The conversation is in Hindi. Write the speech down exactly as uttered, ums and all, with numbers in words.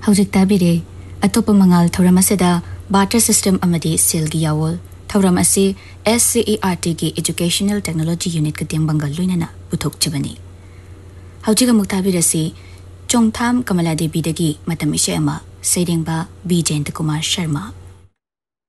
हौजिक ताबिरे अतोप मंगाल थौरम असेदा बाटर सिस्टम अमदी सेलगी यावल थौरम असे S C E R T की एजुकेशनल टेक्नोलॉजी यूनिट का तेंग बंगल लोइनना पुथोक चबनी हौजिक अमुक ताबिरसी चोंगथाम कमला देवी दगी मतम इशे अमा सेरेंबा बी जयंत कुमार शर्मा।